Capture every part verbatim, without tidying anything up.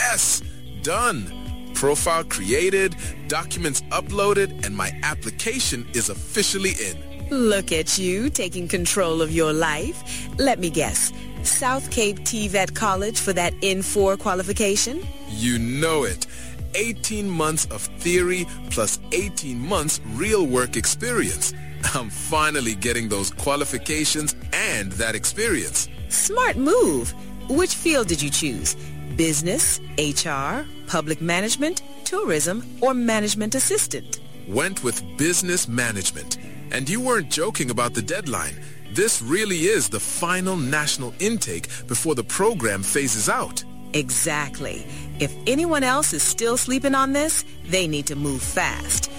Yes, done. Profile created, documents uploaded, and my application is officially in. Look at you, taking control of your life. Let me guess. South Cape T V E T College for that N four qualification? You know it. eighteen months of theory plus eighteen months real work experience. I'm finally getting those qualifications and that experience. Smart move. Which field did you choose? Business, H R, public management, tourism, or management assistant? Went with business management. And you weren't joking about the deadline. This really is the final national intake before the program phases out. Exactly. If anyone else is still sleeping on this, they need to move fast.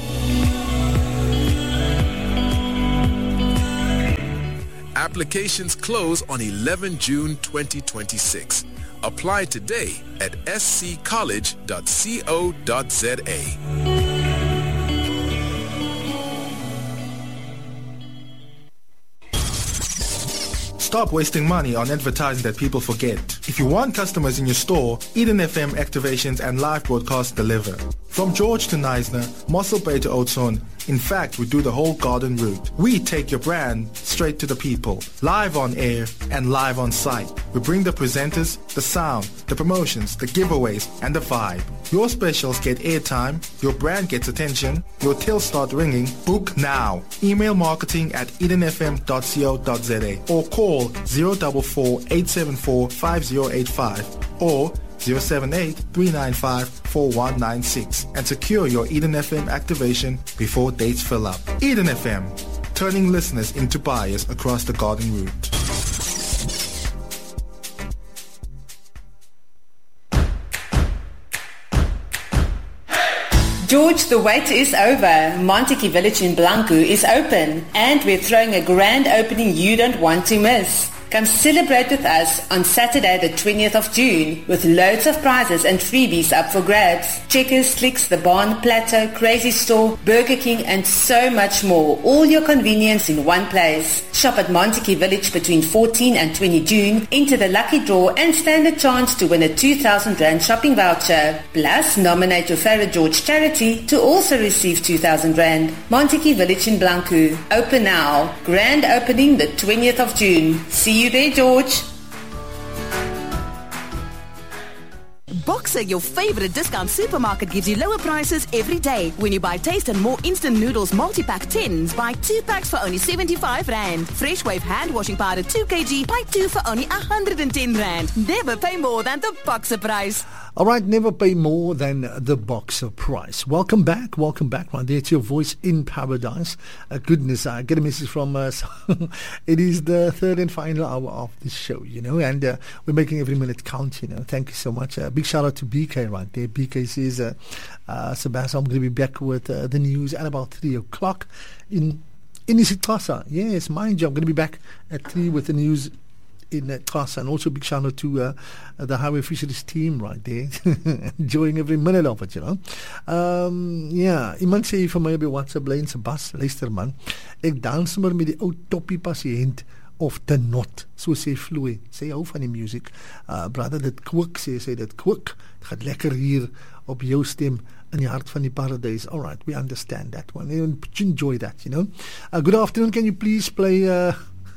Applications close on the eleventh of June twenty twenty-six. Apply today at s c college dot co dot z a. Stop wasting money on advertising that people forget. If you want customers in your store, Eden F M activations and live broadcasts deliver. From George to Neisner, Mossel Bay to Oudtshoorn, in fact, we do the whole garden route. We take your brand straight to the people, live on air and live on site. We bring the presenters, the sound, the promotions, the giveaways, and the vibe. Your specials get airtime, your brand gets attention, your tills start ringing. Book now. Email marketing at eden f m dot co dot z a or call zero four four, eight seven four, five zero eight five or zero seven eight, three nine five, four one nine six and secure your Eden F M activation before dates fill up. Eden F M, turning listeners into buyers across the garden route. George, the wait is over. Montague Village in Blanco is open and we're throwing a grand opening you don't want to miss. Come celebrate with us on Saturday the twentieth of June with loads of prizes and freebies up for grabs. Checkers, Clicks, The Barn, Plateau, Crazy Store, Burger King and so much more. All your convenience in one place. Shop at Montague Village between fourteenth and twentieth of June. Enter the lucky draw and stand a chance to win a two thousand rand shopping voucher. Plus, nominate your favorite George charity to also receive two thousand rand. Montague Village in Blanco. Open now. Grand opening the twentieth of June. See you there, George. Boxer, your favorite discount supermarket, gives you lower prices every day. When you buy Taste and More instant noodles multi-pack tins, buy two packs for only seventy-five rand. Fresh Wave hand washing powder two kilograms, buy two for only one hundred ten rand. Never pay more than the Boxer price. All right, never pay more than the Boxer price. Welcome back, welcome back. Right there, it's your voice in paradise. Uh, goodness, I get a message from us. It is the third and final hour of the show, you know, and uh, we're making every minute count, you know. Thank you so much. Uh, big shout out to B K right there. B K says, uh, uh, Sebastian, I'm going to be back with uh, the news at about three o'clock in in isiXhosa. Yes, mind you, I'm going to be back at three with the news in uh, class, and also big shout out to uh, the Highway Fisheries team right there, enjoying every minute of it, you know. Um, ja, iemand sê vir my op die WhatsApp lyn, Sebas, luister man, ek dans maar met die ou toppie pasiënt of te not, so sê Floy, sê hou van die music, uh, brother, dit kwik, sê, sê dit kwik, het gaat lekker hier op jou stem in die hart van die paradise. All right, we understand that one, enjoy that, you know. Uh, good afternoon, can you please play uh,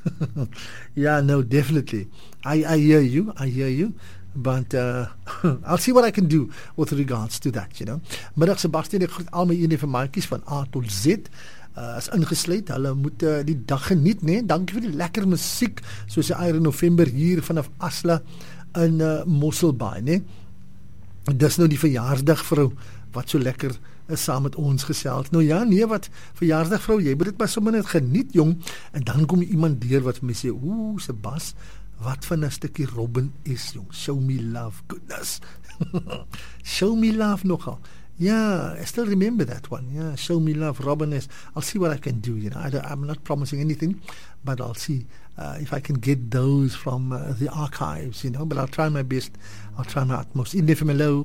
yeah, no, definitely. I, I hear you. I hear you. But uh, I'll see what I can do with regards to that, you know. Middag Sebastian, ek groet al my ene van maatjies van A tot Z. Uh, is ingesluit. Hulle moet uh, die dag geniet, nee. Dankie vir die lekker musiek, soos die Iron November hier vanaf Asla in uh, Mosselbaai, nee. Dis nou die verjaarsdag vrou wat so lekker is saam met ons gesels. Nou ja, nee, wat verjaarsdag vrou, jy moet dit maar sommer net geniet, jong. En dan kom iemand deur wat vir my sê, ooh, Sebas, wat van 'n stukkie Robin is, jong. Show me love, goodness. Show me love nogal. Yeah, I still remember that one. Yeah, show me love, Robin is. I'll see what I can do, you know. I don't, I'm not promising anything, but I'll see uh, if I can get those from uh, the archives, you know. But I'll try my best. I'll try my utmost. In F M, hello.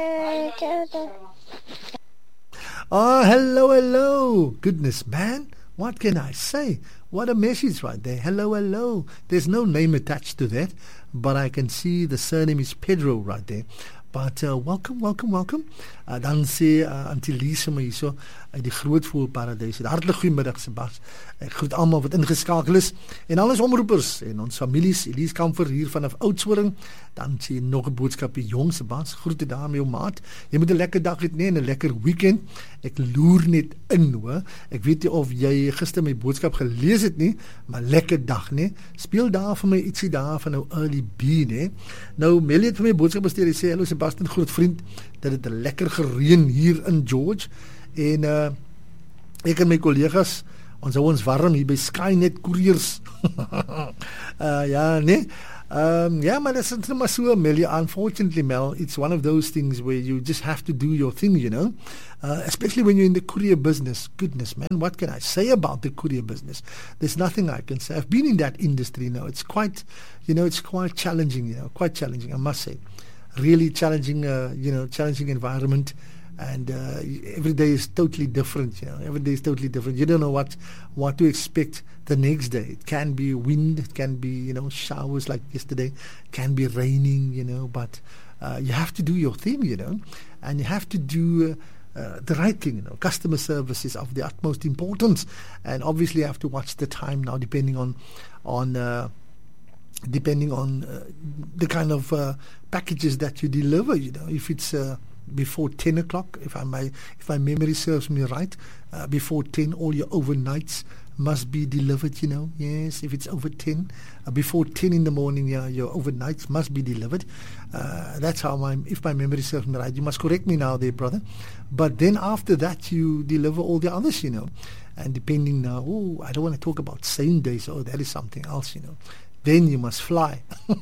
Oh, hello, hello. Goodness, man. What can I say? What a message right there. Hello, hello. There's no name attached to that, but I can see the surname is Pedro right there. But uh, welcome, welcome, welcome. Uh, dan sê uh, Auntie Lise my hierso uit die Grootvoel Paradys. Hartlik goeiemiddag Sebas. Ek groet almal wat ingeskakel is en alles omroepers en ons families. Elise Kamfer hier vanaf Oudtshoorn. Dan sê nog 'n boodskap die jong Sebas. Groete daar met jou maat. Jy moet 'n lekker dag hê, nee, 'n lekker weekend. Ek loer net in, hoor. Ek weet nie of jy gister my boodskap gelees het nie, maar lekker dag, nee. Speel daar vir my ietsie daar van nou Early B, nee. Nou Melly het vir my boodskap gestuur. Hy sê hallo Sebastian, groot vriend, dat dit lekker gereën hier in George en uh, ek en my kollegas ons hou ons warm hier by Skynet Couriers. uh, ja, nee. Um, yeah, man, that's not so, Mel. Unfortunately, Mel, it's one of those things where you just have to do your thing, you know, uh, especially when you're in the courier business. Goodness, man, what can I say about the courier business? There's nothing I can say. I've been in that industry now. It's quite, you know, it's quite challenging, you know, quite challenging, I must say. Really challenging, uh, you know, challenging environment. And uh, every day is totally different, you know. Every day is totally different. You don't know what what to expect the next day. It can be wind, it can be, you know, showers like yesterday, it can be raining, you know, but uh, you have to do your thing, you know, and you have to do uh, uh, the right thing, you know. Customer service is of the utmost importance, and obviously you have to watch the time now, depending on on uh, depending on uh, the kind of uh, packages that you deliver, you know. If it's uh, before ten o'clock, if I may, if my memory serves me right, uh, before ten, all your overnights must be delivered, you know. Yes, if it's over ten, uh, before ten in the morning, yeah, your overnights must be delivered. Uh, that's how my, if my memory serves me right. You must correct me now there, brother. But then after that, you deliver all the others, you know. And depending now, oh, I don't want to talk about same days. Oh, that is something else, you know. Then you must fly.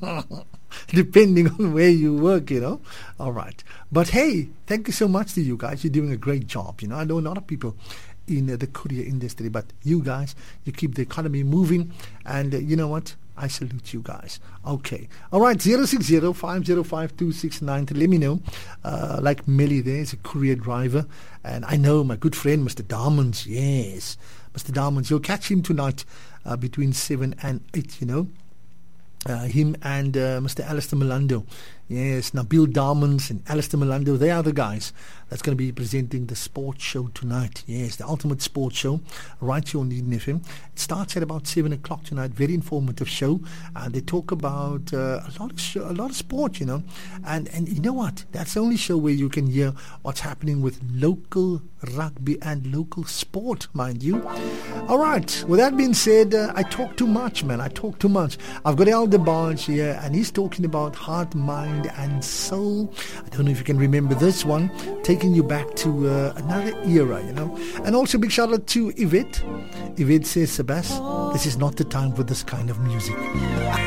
Depending on where you work, you know. All right. But hey, thank you so much to you guys. You're doing a great job, you know. I know a lot of people in uh, the courier industry, but you guys, you keep the economy moving, and uh, you know what? I salute you guys. Okay. All right. zero six zero, five zero five, two six nine three. Let me know. Uh, like Melly there is a courier driver, and I know my good friend, Mister Darmans. Yes. Mister Darmans. You'll catch him tonight uh, between seven and eight, you know. Uh, him and uh, Mister Alistair Milando. Yes, Nabil Darmans and Alistair Milando, they are the guys that's going to be presenting the sports show tonight. Yes, the ultimate sports show right here on Eden F M. It starts at about seven o'clock tonight. Very informative show. And uh, they talk about uh, a lot of show, a lot of sport, you know. And and you know what? That's the only show where you can hear what's happening with local rugby and local sport, mind you. All right. With that being said, uh, I talk too much, man. I talk too much. I've got Elder Barnes here, and he's talking about heart, mind, and soul. I don't know if you can remember this one, taking you back to uh, another era, you know. And also big shout out to Yvette. Yvette says, Sebas, this is not the time for this kind of music.